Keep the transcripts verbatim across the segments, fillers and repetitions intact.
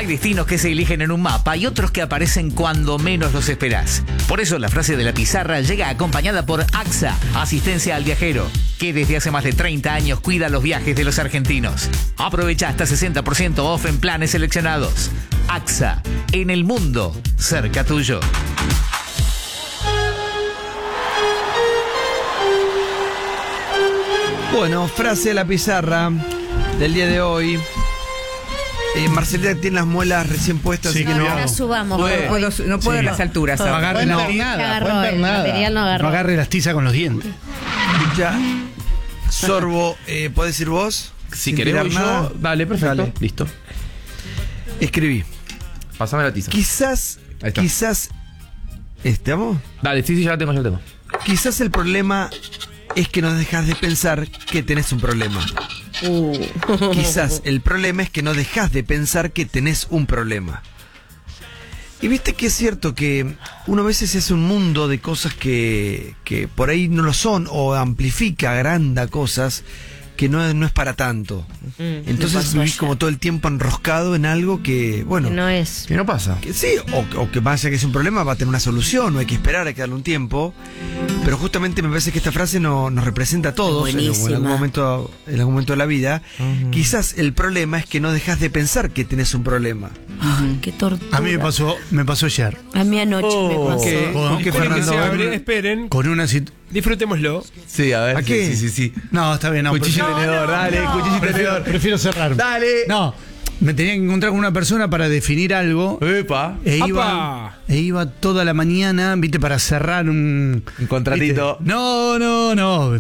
Hay destinos que se eligen en un mapa y otros que aparecen cuando menos los esperás. Por eso la frase de la pizarra llega acompañada por AXA, asistencia al viajero, que desde hace más de treinta años cuida los viajes de los argentinos. Aprovecha hasta sesenta por ciento off en planes seleccionados. AXA, en el mundo, cerca tuyo. Bueno, frase de la pizarra del día de hoy. Eh, Marcelita tiene las muelas recién puestas, Sí, así que no, no. no No subamos. No porque puedo, hoy no puedo Sí. a las alturas. No agarre, no, no, se nada, agarró, pueden ver el nada. material no agarró. No agarre las tizas con los dientes. Ya. Sorbo, eh, ¿podés ir vos? Si Sin querés tirar voy nada. yo, dale, perfecto. Dale. Listo. Escribí. Pásame la tiza. Quizás, Ahí está. quizás. ¿Estamos? Dale, sí, sí, ya la tengo, ya la tengo. Quizás el problema es que no dejas de pensar que tenés un problema. Uh. Quizás el problema es que no dejas de pensar que tenés un problema. Y viste que es cierto que uno a veces se hace un mundo de cosas que, que por ahí no lo son, o amplifica, agranda cosas que no, es- no es para tanto. Mm, me Entonces pasó vivís ayer. como todo el tiempo enroscado en algo que, bueno, Que no es. ¿Qué no pasa? que sí, o, o que más allá que es un problema, va a tener una solución, no hay que esperar, hay que darle un tiempo. Pero justamente me parece que esta frase no, nos representa a todos en, algún- en algún Buenísima. momento, en algún momento de la vida. Quizás el problema es que no dejas de pensar que tenés un problema. Ay, qué tortura. A mí me pasó, me pasó ayer. A mí anoche me pasó. ¿Qué? Con- ¿Con qué, Esperen que Fernando? se A ver, abre, esperen, Con una situación. disfrutémoslo. Sí, a ver. ¿A sí, qué? Sí, sí, sí. No, está bien. No, Cuchillo y prefiero- tenedor, dale, cuchillo y prefiero, tenedor. prefiero cerrar. Dale. No, me tenía que encontrar con una persona para definir algo. Epa. E ¡Apa! iba, e iba toda la mañana, viste, para cerrar un... Un contratito. ¿viste? No, no, no.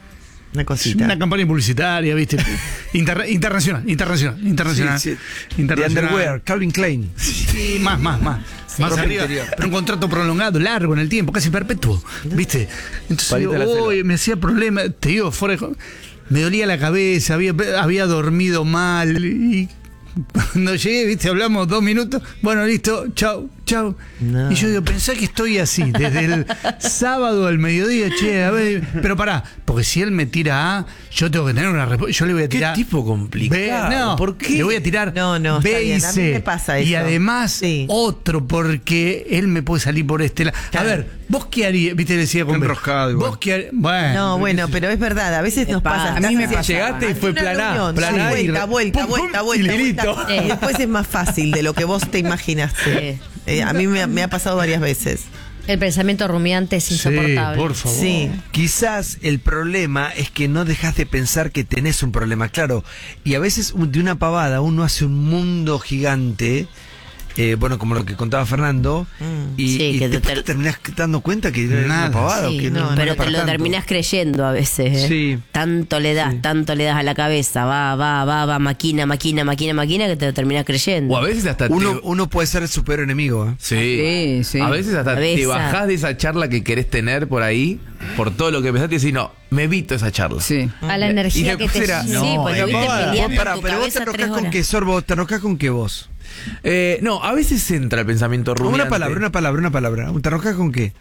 Una cosita. Una campaña publicitaria, viste. Inter- internacional, internacional, internacional. Sí, sí. De internacional. underwear, Calvin Klein. Sí, más, más, más. Más Ropa arriba. interior. Pero un contrato prolongado, largo en el tiempo, casi perpetuo. ¿Viste? Entonces, Palito de la digo, selva. uy, me hacía problema. Te digo, fuera de jo- me dolía la cabeza, había, había dormido mal. Y cuando llegué, viste, hablamos dos minutos. Bueno, listo, chau, chau. No. Y yo digo, pensá que estoy así, desde el sábado al mediodía, che, a ver. Pero pará, porque si él me tira A, yo tengo que tener una respuesta. Yo le voy a Qué tirar. tipo complicado. B, no, ¿Por qué? Le voy a tirar No, no, está B y bien. A mí C. me pasa Y eso. además, Sí. otro, porque él me puede salir por este lado. Claro. A ver, vos qué harías, viste, le decía con B. Enroscado igual. Vos qué harías. Bueno. No, bueno, pero es verdad, a veces nos pasa. pasa. A mí me estás pasa. Llegaste y haciendo fue una plan A, reunión, plan sí, A y vuelta, re- vuelta, pum, pum, vuelta, y vuelta, listo. vuelta. Y después es más fácil de lo que vos te imaginaste. Eh, a mí me, me ha pasado varias veces. El pensamiento rumiante es Sí, insoportable. por favor. Sí. Quizás el problema es que no dejas de pensar que tenés un problema, claro. Y a veces un- de una pavada uno hace un mundo gigante, eh, bueno, como lo que contaba Fernando, Mm. y, Sí, y que te- después te terminás dando cuenta que era Nada. una pavada. Sí, o que no, no, no era Pero para te lo tanto. terminás creyendo a veces. ¿eh? Sí. Tanto le das, Sí. tanto le das a la cabeza. Va, va, va, va, maquina, maquina, maquina, maquina, que te lo terminás creyendo. O a veces hasta Uno, te... uno puede ser el super enemigo. ¿eh? Sí. Sí, sí. A veces hasta te Cabeza. bajás de esa charla que querés tener por ahí, por todo lo que pensaste y decís, no, me evito esa charla. Sí. A la Y energía que después te... era- sí, no, pues lo es viste pavada. peleando Vos, en pará, tu pero vos te cabeza tres enroscás con horas. qué, Sorbo, te enroscás con qué vos. Eh, no, a veces entra el pensamiento rumiante. Una palabra, una palabra, una palabra. ¿Te enroscás con qué?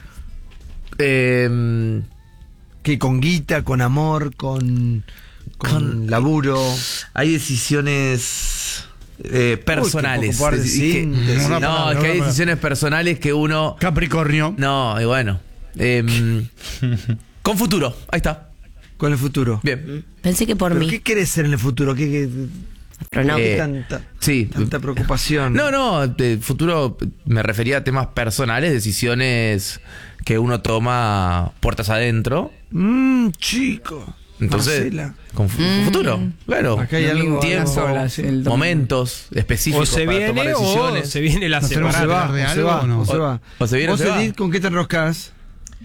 Eh, ¿Qué? ¿Con guita, con amor, con, con, Con- laburo? hay decisiones eh, personales. Uy, qué poco par de Es que- síntesis. no, Una palabra, es que una hay palabra. decisiones personales que uno... Capricornio. No, y bueno. em, con futuro, ahí está. Con el futuro. Bien. Pensé que por ¿Pero mí. qué querés ser en el futuro? ¿Qué, qué, Astronauta. Eh, qué tanta, Sí. tanta preocupación? No, no, de futuro me refería a temas personales, decisiones que uno toma puertas adentro. Mmm, chico. Entonces, Marcela. con, fu- con futuro, claro. Acá hay algo. Tiempo, solas, el domingo. momentos específicos O se para tomar viene o decisiones. se viene la Nos tenemos separada. que O de se algo va, o no? o se va. O se viene o ¿Vos, se va. Edith, con qué te enroscás?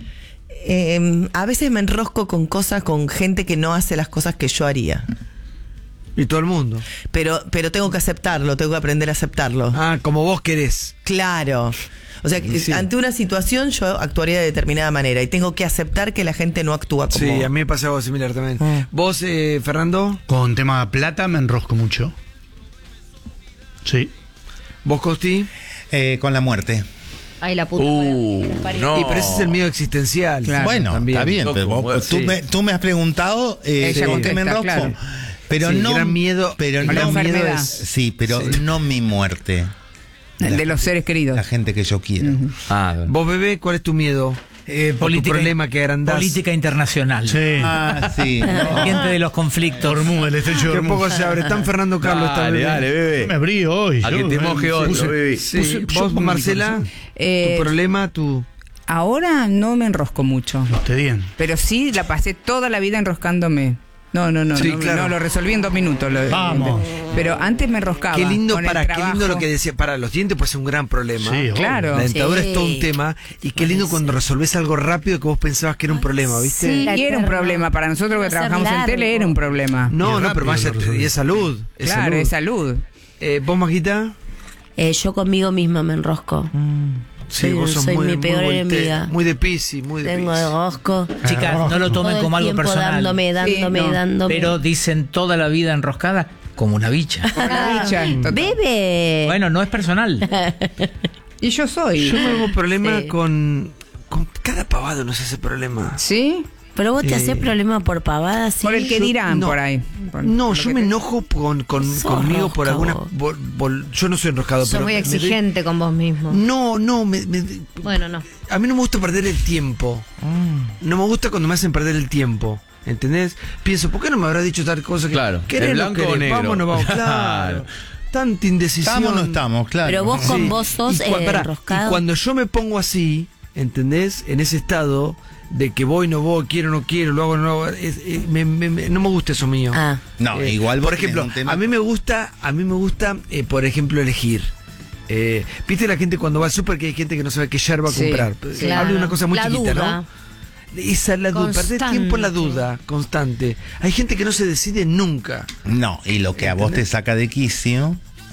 Eh, a veces me enrosco con cosas, con gente que no hace las cosas que yo haría. Y todo el mundo. Pero, pero tengo que aceptarlo, tengo que aprender a aceptarlo. Ah, como vos querés. Claro. O sea, que Sí. ante una situación yo actuaría de determinada manera y tengo que aceptar que la gente no actúa como... Sí, a mí me pasa algo similar también. Ah. ¿Vos, eh, Fernando? Con tema plata me enrosco mucho. Sí. ¿Vos, Costi? Eh, con la muerte. Ay, la puta. Uh, madre, me parió. no. Y pero ese es el miedo existencial. Claro, bueno, también. está bien, No, pero como vos- vos, tú, sí. me, tú me has preguntado eh, Ella con qué me contesta, enrosco. claro. Pero Sí, el no. gran miedo, Pero el no. gran miedo enfermedad. es- Sí, pero Sí. no mi muerte. De los seres queridos. La gente que yo quiero. Ah, bueno. Vos, bebé, ¿cuál es tu miedo? Eh, ¿O tu política, problema que agrandás? política internacional. Sí. Ah, sí. Pendiente de los conflictos. Hormuz, el estrecho de Que Hormuz. poco se abre. Están Fernando Carlos. está Dale, bebé. dale, bebé. Me abrí hoy. A que yo, te eh, moje otro, puse- bebé. Sí. puse- yo Vos, pongo mi Marcela, corazón. Eh, tu problema, tu... Ahora no me enrosco mucho. Esté bien. Pero sí la pasé toda la vida enroscándome. No, no, no, Sí, no, claro. no, lo resolví en dos minutos. Lo, Vamos. Pero antes me enroscaba. Qué lindo, con el para, qué lindo trabajo. lo que decía. Para los dientes puede ser un gran problema. Sí, Claro. La dentadura Sí. es todo un tema. Y qué lindo cuando resolvés algo rápido que vos pensabas que era un problema, ¿viste? sí. Y era un problema. Para nosotros que Va a ser trabajamos en largo. tele era un problema. No, Y no, rápido pero más lo allá- resolvés. y es salud. Es claro, salud. es salud. Eh, ¿Vos, Majita? Eh, yo conmigo misma me enrosco. Sí, Soy- vos sos soy muy, mi muy peor volte- enemiga. Muy de Piscis, muy de Tengo de Piscis. rosco. Chicas, no lo Todo tomen el como algo tiempo personal. dándome, dándome, Sí, no. dándome. Pero dicen toda la vida enroscada como una bicha. Una bicha, total. Bebe. Bueno, no es personal. Y yo soy. Yo tengo problema Sí. con, con cada pavado, no sé ese problema. ¿Sí? Pero vos te Eh, haces problema por pavadas, ¿sí? Por el que Yo- dirán no. por ahí. Por- No, por yo lo me que te- enojo con, con- Sos conmigo por roscado. algunas... vol- vol- yo no soy enroscado, Sos pero... muy me doy- exigente con vos mismo. No, no, me- me- Bueno, no. a mí no me gusta perder el tiempo. No me gusta cuando me hacen perder el tiempo. ¿Entendés? Pienso, ¿por qué no me habrá dicho tal cosa? Que, Claro, ¿querés, ¿es no blanco o querés? negro? Vamos, no vamos. Claro. Claro. Tanta indecisión. ¿Estamos o no estamos? Claro. Pero vos con Sí. vos sos Y cua- eh, pará, enroscado. y cuando yo me pongo así, ¿entendés? En ese estado de que voy, no voy, quiero, no quiero, lo hago, no lo hago, es- es- me- me- me- no me gusta eso mío. Ah. No, Eh, igual vos por tenés ejemplo, un tema- a mí me gusta, a mí me gusta, eh, por ejemplo, elegir. Eh, Viste la gente cuando va al súper que hay gente que no sabe qué yerba Sí, comprar. claro. Hablo de una cosa muy La chiquita, duda. ¿no? Esa es la duda, perder Constante. tiempo en la duda, constante. Hay gente que no se decide nunca. No, y lo que a vos te saca de quicio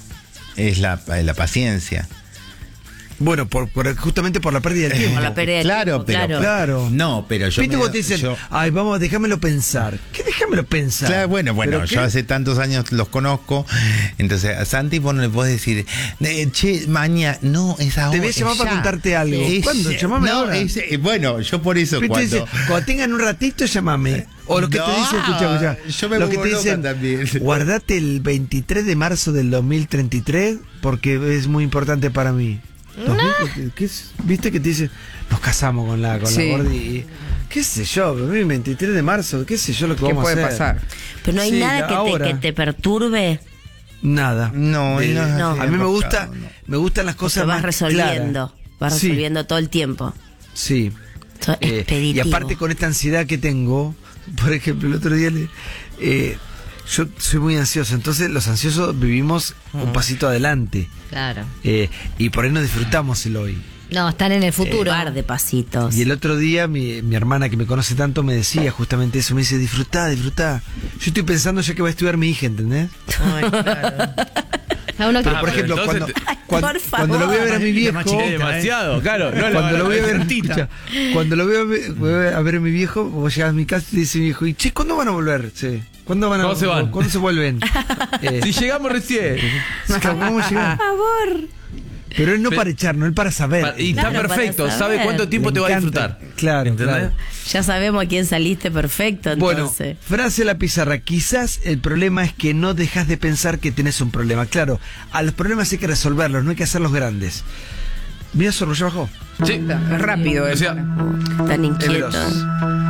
es la, la paciencia. Bueno, por, por- justamente por la pérdida del tiempo. Por la pérdida de Claro, tiempo, pero- claro. Claro. No, pero yo. Viste me- vos te dicen, yo- ay, vamos, déjamelo pensar. ¿Qué déjamelo pensar? Claro, bueno, bueno, ¿Pero yo qué? hace tantos años los conozco. Entonces, a Santi vos no le podés decir, eh, che, mañana, no, es ahora. Te voy a llamar es para ya. contarte algo. Es- ¿Cuándo? Llamame no, ahora. es- eh, bueno, yo por eso Viste, cuando. dice, cuando tengan un ratito, llamame. O lo que te No, dicen, escucha, escucha. yo me lo que vuelvo te loca dicen, también. guardate el veintitrés de marzo del dos mil treinta y tres porque es muy importante para mí. dos mil, ¿qué es? ¿Viste que te dicen, nos casamos con la, con Sí. la gordi? y- ¿Qué sé yo? veintitrés de marzo, ¿qué sé yo lo que ¿Qué vamos puede a hacer? pasar? Pero no hay Sí, nada que te, ahora. que te perturbe. Nada. No, De- él no es No. así A mí me enroscado, gusta, no. me gustan las Porque cosas vas más resolviendo. claras. Vas Sí, resolviendo todo el tiempo. Sí. Sos Eh, y expeditivo. aparte con esta ansiedad que tengo, por ejemplo, el otro día le- eh, yo soy muy ansioso, entonces los ansiosos vivimos un pasito adelante Claro. eh, y por ahí no disfrutamos el hoy. No, están en el futuro. Un par de pasitos. Y el otro día mi, mi hermana que me conoce tanto me decía justamente eso, me dice, disfrutá, disfrutá. Yo estoy pensando ya que va a estudiar mi hija, ¿entendés? Ay, claro. A uno que- Pero por pero ejemplo, entonces cuando, te- Ay, cuando, por cuando lo voy a ver a mi La viejo... más chiquita. Demasiado, claro. No, la- Cuando lo voy a ver, cortita. escucha, cuando lo voy a ver, voy a ver a mi viejo, vos llegás a mi casa y te dice mi viejo, y che, ¿cuándo van a volver? Sí. ¿Cuándo van a ¿Cuándo se van? ¿Cuándo se vuelven? Eh, Si llegamos recién. ¿Cómo llegar? Por favor. Pero él no Pe- para echar, no él para saber. Y está Claro, para perfecto, sabe saber. cuánto tiempo Le te va a encanta. disfrutar. Claro, ¿Entendés? claro. Ya sabemos a quién saliste perfecto, Bueno, entonces. frase a la pizarra. Quizás el problema es que no dejas de pensar que tenés un problema. Claro, a los problemas hay que resolverlos, no hay que hacerlos grandes. Mira, Zorro, ya bajó. Sí. Es rápido. O eso. sea, Tan Es inquietos. veloz.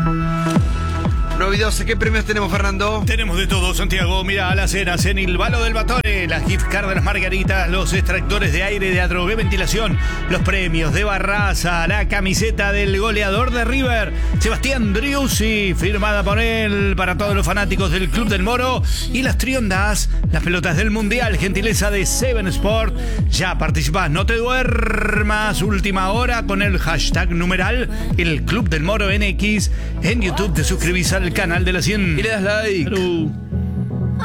Nuevo video, ¿qué premios tenemos, Fernando? Tenemos de todo, Santiago. Mira, las cenas en el Balo del Batore, las gift cards de las margaritas, los extractores de aire de Adrogué Ventilación, los premios de Barraza, la camiseta del goleador de River, Sebastián Driussi, firmada por él para todos los fanáticos del Club del Moro, y las triondas, las pelotas del Mundial, gentileza de Seven Sport. Ya participás, no te duermas. Última hora con el hashtag numeral el Club del Moro N X. En YouTube te suscribís al canal de la cien. y le das like. Salud.